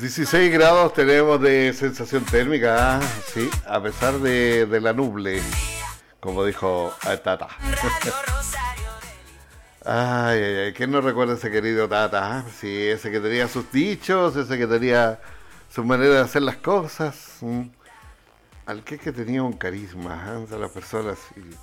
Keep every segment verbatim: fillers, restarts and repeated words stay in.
dieciséis grados tenemos de sensación térmica, ¿ah? Sí, a pesar de, de la nuble, como dijo Tata. Ay, ay, ay, ¿quién no recuerda a ese querido Tata? ¿Ah? Sí, ese que tenía sus dichos, ese que tenía su manera de hacer las cosas. ¿Mm? Al que es que tenía un carisma, ¿eh? O sea, las personas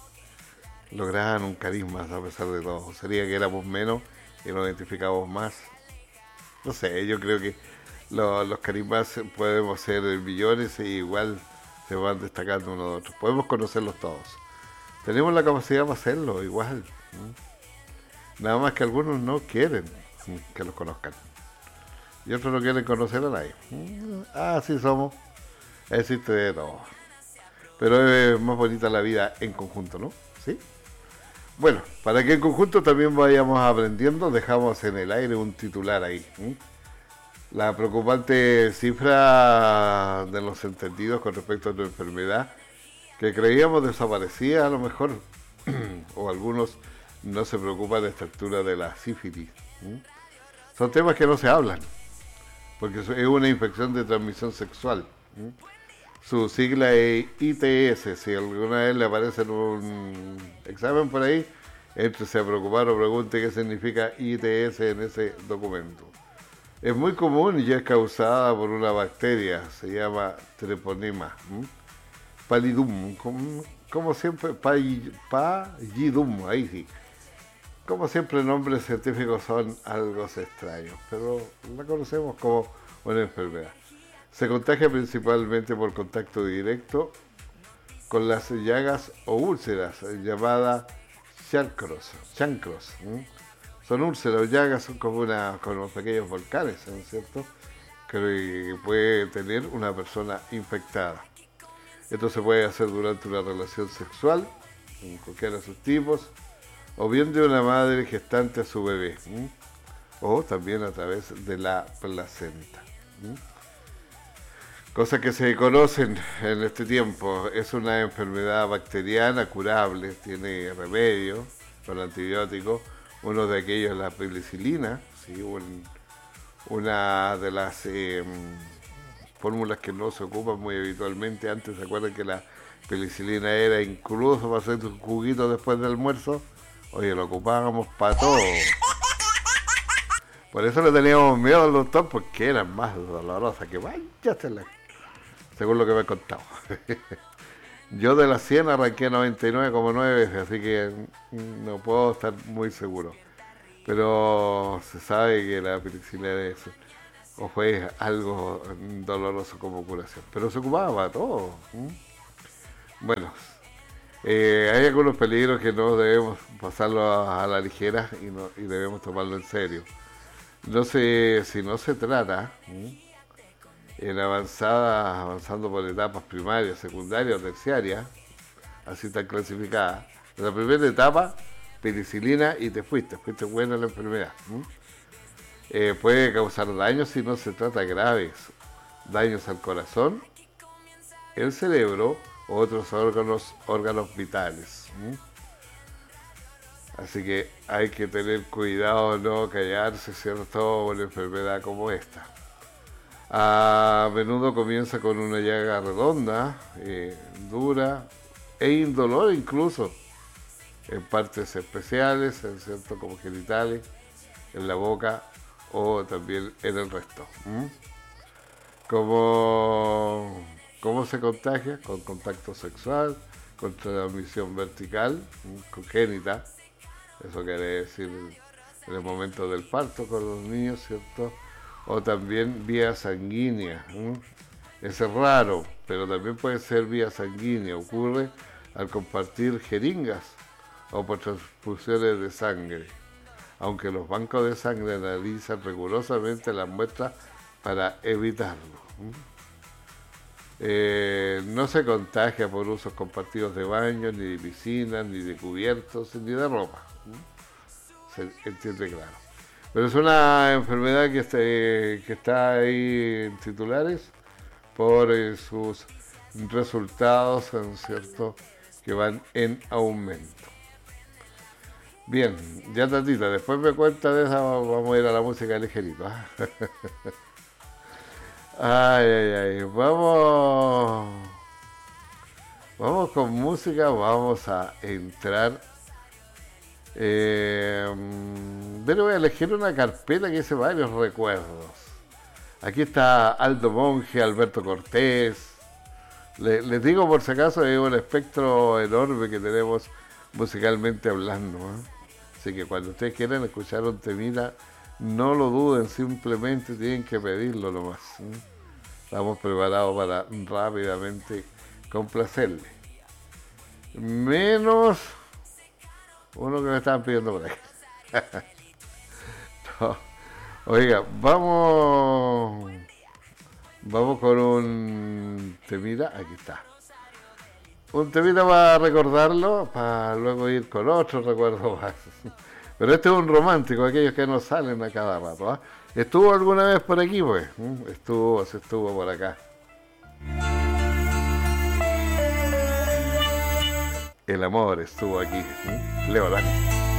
y lograban un carisma a pesar de todo. Sería que éramos menos y nos identificábamos más. No sé, yo creo que lo, los carismas podemos ser millones e igual se van destacando uno de otros. Podemos conocerlos todos. Tenemos la capacidad para hacerlo igual. ¿Mm? Nada más que algunos no quieren que los conozcan. Y otros no quieren conocer a nadie. ¿Mm? Así somos. Existe de todo. Pero es más bonita la vida en conjunto, ¿no? ¿Sí? Bueno, para que en conjunto también vayamos aprendiendo, dejamos en el aire un titular ahí. ¿eh? La preocupante cifra de los entendidos con respecto a tu enfermedad, que creíamos desaparecía a lo mejor, o algunos no se preocupan de esta altura de la sífilis. ¿eh? Son temas que no se hablan, porque es una infección de transmisión sexual. ¿eh? Su sigla es I T S. Si alguna vez le aparece en un examen por ahí, éntrese a preocupar o pregunte qué significa I T S en ese documento. Es muy común y es causada por una bacteria, se llama treponema. ¿m? Pallidum, como, como siempre, pallidum, ahí sí. Como siempre, nombres científicos son algo extraños, pero la conocemos como una enfermedad. Se contagia principalmente por contacto directo con las llagas o úlceras, llamadas chancros. chancros ¿eh? Son úlceras o llagas, son como, una, como pequeños volcanes, ¿no es cierto?, que puede tener una persona infectada. Esto se puede hacer durante una relación sexual, en cualquiera de sus tipos, o bien de una madre gestante a su bebé, ¿eh? o también a través de la placenta. ¿eh? Cosas que se conocen en este tiempo. Es una enfermedad bacteriana curable, tiene remedio con antibióticos. Uno de aquellos es la penicilina, ¿sí? Un, una de las eh, fórmulas que no se ocupan muy habitualmente. Antes, ¿se acuerdan que la penicilina era incluso para hacer un juguito después del almuerzo? Oye, lo ocupábamos para todo. Por eso le teníamos miedo al doctor, porque eran más dolorosas que váyatela. Según lo que me he contado. Yo de las cien arranqué noventa y nueve coma nueve veces, así que no puedo estar muy seguro. Pero se sabe que la penicilina es, o fue algo doloroso como curación. Pero se ocupaba para todo. ¿eh? Bueno, eh, hay algunos peligros que no debemos pasarlo a, a la ligera y, no, y debemos tomarlo en serio. No sé si no se trata... ¿eh? en avanzadas, avanzando por etapas primarias, secundarias o terciarias, así están clasificadas. En la primera etapa, penicilina y te fuiste, fuiste buena la enfermedad. Eh, puede causar daños si no se trata graves, daños al corazón, el cerebro u otros órganos, órganos vitales. ¿Mm? Así que hay que tener cuidado, no callarse, ¿cierto?, una enfermedad como esta. A menudo comienza con una llaga redonda, eh, dura e indolor incluso, en partes especiales, ¿cierto?, como genitales, en la boca o también en el resto. ¿Mm? ¿Cómo, ¿Cómo se contagia? Con contacto sexual, con transmisión vertical, congénita, eso quiere decir en el momento del parto con los niños, ¿cierto?, o también vía sanguínea. ¿eh? Es raro, pero también puede ser vía sanguínea. Ocurre al compartir jeringas o por transfusiones de sangre, aunque los bancos de sangre analizan rigurosamente las muestras para evitarlo. ¿eh? Eh, no se contagia por usos compartidos de baños, ni de piscinas, ni de cubiertos, ni de ropa. ¿eh? Se entiende claro. Pero es una enfermedad que está, que está ahí en titulares por eh, sus resultados, ¿cierto?, que van en aumento. Bien, ya Tatita, después me cuenta de esa, vamos a ir a la música ligerito. ¿eh? Ay, ay, ay. Vamos. Vamos con música, vamos a entrar. Eh, pero voy a elegir una carpeta que dice varios recuerdos. Aquí está Aldo Monge, Alberto Cortés. Le- les digo por si acaso, es un espectro enorme que tenemos musicalmente hablando, ¿eh? Así que cuando ustedes quieran escuchar un temita, no lo duden, simplemente tienen que pedirlo nomás, ¿eh? Estamos preparados para rápidamente complacerle. Menos uno que me estaban pidiendo por ahí. No. Oiga, vamos, vamos con un temita, aquí está. Un temita para recordarlo, para luego ir con otro recuerdo más. Pero este es un romántico, aquellos que no salen a cada rato, ¿ah? ¿Estuvo alguna vez por aquí, pues? ¿Mm? Estuvo, se estuvo por acá. El amor estuvo aquí. ¿Mm? Leo Dani.